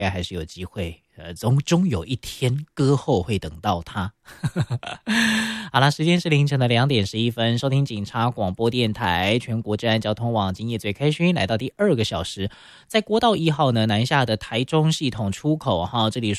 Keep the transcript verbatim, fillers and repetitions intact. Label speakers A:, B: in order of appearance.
A: 该还是有机会，呃，终终有一天歌后会等到他。好了，时间是凌晨的两点十一分，收听警察广播电台全国治安交通网，今夜最开心来到第二个小时，在国道一号呢南下的台中系统出口哈，这里